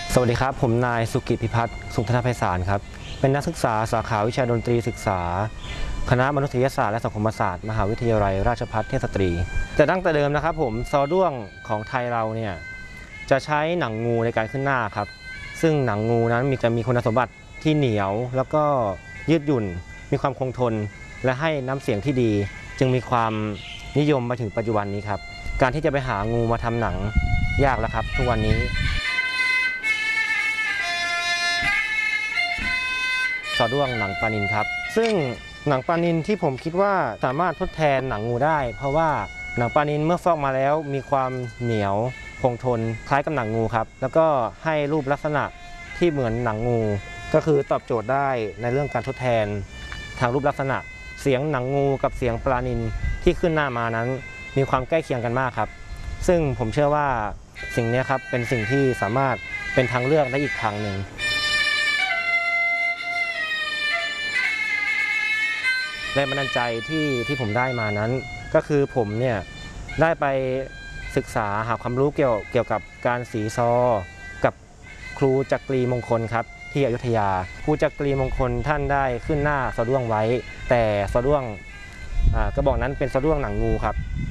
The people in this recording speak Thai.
สวัสดีครับผมนายสุกิจพิพัฒน์สุขธนไพศาลครับเป็นนักศึกษาสาขาวิชาดนตรีศึกษาคณะมนุษยศาสตร์และสังคมศาสตร์มหาวิทยาลัยราชภัฏเทพสตรีแต่ตั้งแต่เดิมนะครับผมซอด้วงของไทยเราเนี่ยจะใช้หนังงูในการขึ้นหน้าครับซึ่งหนังงูนั้นจะมีคุณสมบัติที่เหนียวแล้วก็ยืดหยุ่นมีความคงทนและให้น้ำเสียงที่ดีจึงมีความนิยมมาถึงปัจจุบันนี้ครับการที่จะไปหางูมาทำหนังยากแล้วครับทุกวันนี้ซอด้วงหนังปลานิลครับซึ่งหนังปลานิลที่ผมคิดว่าสามารถทดแทนหนังงูได้เพราะว่าหนังปลานิลเมื่อฟอกมาแล้วมีความเหนียวคงทนคล้ายกับหนังงูครับแล้วก็ให้รูปลักษณะที่เหมือนหนังงูก็คือตอบโจทย์ได้ในเรื่องการทดแทนทางรูปลักษณะเสียงหนังงูกับเสียงปลานิลที่ขึ้นหน้ามานั้นมีความใกล้เคียงกันมากครับซึ่งผมเชื่อว่าสิ่งนี้ครับเป็นสิ่งที่สามารถเป็นทางเลือกได้อีกทางหนึ่งแรงบันดาลใจที่ผมได้มานั้นก็คือผมเนี่ยได้ไปศึกษาหาความรู้เกี่ยวกับการสีซอกับครูจักรีมงคลครับที่อยุธยาครูจักรีมงคลท่านได้ขึ้นหน้าซอด้วงไว้แต่ซอด้วงกระบอกนั้นเป็นซอด้วงหนังงูครับ